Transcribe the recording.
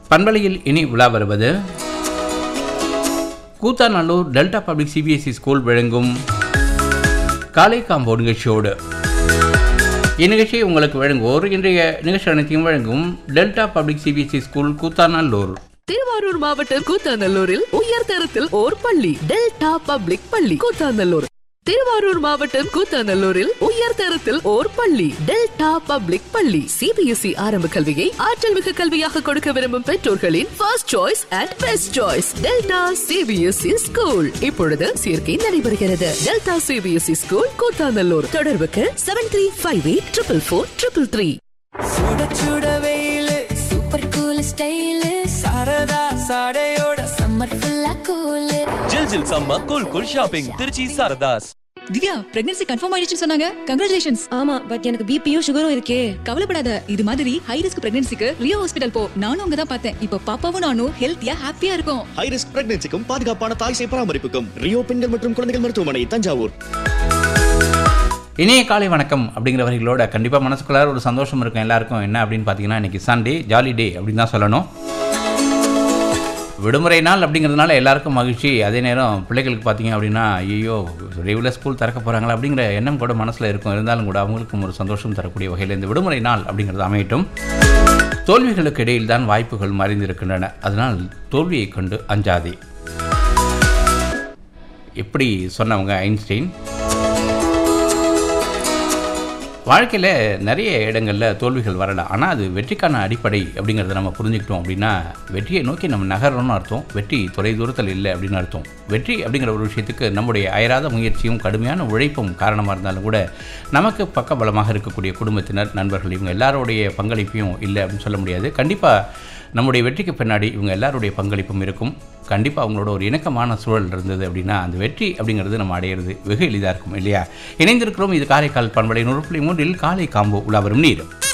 பண்பலையில் இனி விழா வருவது Koothanallur delta public CBSE school வழங்கும் காலை காம்போ நிகழ்ச்சியோடு. இந்நிகழ்ச்சியை உங்களுக்கு வழங்குவோர் இன்றைய நிகழ்ச்சி அனைத்தையும் வழங்கும் delta public CBSE school Koothanallur. Thiruvarur மாவட்டம் கூத்தாநல்லூரில் உயர்தரத்தில் ஓர் பள்ளி, டெல்டா பப்ளிக் பள்ளி கூத்தாநல்லூர். திருவாரூர் மாவட்டம் கூத்தாநல்லூரில் உயர்தரத்தில் ஓர் பள்ளி, டெல்டா பப்ளிக் பள்ளி. சிபிஎஸ்இ ஆரம்ப கல்வியை ஆற்றல் மிகு கல்வியாக கொடுக்க விரும்பும் பெற்றோர்களின் first choice and best choice delta CBSE school. இப்பொழுது சேர்க்கை நடைபெறுகிறது. Delta CBSE school Koothanallur. தொடர்புக்கு 7358444333. சுட சுட வெயிலு, super cool style, Saradha சாடையோட summer ஃபுல்லா கூலு. ஜில் ஜில் summer cool cool shopping Trichy Saradhas. Divya, pregnancy confirm ஆயிடுச்சுன்னு சொன்னாங்க. கங்க்ராச்சுலேஷன்ஸ். ஆமா, பட் எனக்கு பிபியும் சுகரும் இருக்கே. கவலைப்படாத, இது மாதிரி ஹை ரிஸ்க் பிரெக்னன்சிக்கு ரியோ ஹாஸ்பிடல் போ. நானும் அங்க தான் பார்த்தேன். இப்போ பாப்பாவும் நானும் ஹெல்த்தியா ஹாப்பியா இருக்கும். ஹை ரிஸ்க் பிரெக்னன்சிக்கும் பாதுகாப்பான தாய் சேய் பராமரிப்புக்கும் ரியோ பெண்கள் மற்றும் குழந்தைகள் மருத்துவமனை, தஞ்சாவூர். இனிய காலை வணக்கம் அப்படிங்கிற வரிகளோட கண்டிப்பாக மனசுக்குள்ளார ஒரு சந்தோஷம் இருக்கும் எல்லாருக்கும். என்ன அப்படின்னு பார்த்தீங்கன்னா, இன்றைக்கி சண்டே, ஜாலி டே அப்படின்னு தான் சொல்லணும். விடுமுறை நாள் அப்படிங்கிறதுனால எல்லாருக்கும் மகிழ்ச்சி. அதே நேரம் பிள்ளைகளுக்கு பார்த்தீங்க அப்படின்னா, ஐயோ ரெகுலர் ஸ்கூல் திறக்க போகிறாங்களா அப்படிங்கிற எண்ணம் கூட மனசில் இருக்கும். இருந்தாலும் கூட அவங்களுக்கும் ஒரு சந்தோஷம் தரக்கூடிய வகையில் இந்த விடுமுறை நாள் அப்படிங்கிறது அமையட்டும். தோல்விகளுக்கு இடையில் தான் வாய்ப்புகள் மறைந்திருக்கின்றன. அதனால் தோல்வியை கண்டு அஞ்சாதே. எப்படி சொன்னவங்க ஐன்ஸ்டைன். வாழ்க்கையில் நிறைய இடங்களில் தோல்விகள் வரலாம். ஆனால் அது வெற்றிக்கான அடிப்படை அப்படிங்கிறத நம்ம புரிஞ்சுக்கிட்டோம் அப்படின்னா, வெற்றியை நோக்கி நம்ம நகரணும்னு அர்த்தம். வெற்றி தொலை தூரத்தில் இல்லை அப்படின்னு அர்த்தம். வெற்றி அப்படிங்கிற ஒரு விஷயத்துக்கு நம்முடைய அயராத முயற்சியும் கடுமையான உழைப்பும் காரணமாக இருந்தாலும் கூட, நமக்கு பக்கபலமாக இருக்கக்கூடிய குடும்பத்தினர், நண்பர்கள், இவங்க எல்லாருடைய பங்களிப்பையும் இல்லை அப்படின்னு சொல்ல முடியாது. கண்டிப்பாக நம்முடைய வெற்றிக்கு பின்னாடி இவங்க எல்லாருடைய பங்களிப்பும் இருக்கும். கண்டிப்பாக அவங்களோட ஒரு இணக்கமான சூழல் இருந்தது அப்படின்னா அந்த வெற்றி அப்படிங்கிறது நம்ம அடையிறது வெகு எளிதாக இருக்கும் இல்லையா? இணைந்திருக்கிறோம். இது காரைக்கால் பண்பலை 100.3 காலை காம்போ உலா வரும் நீர்.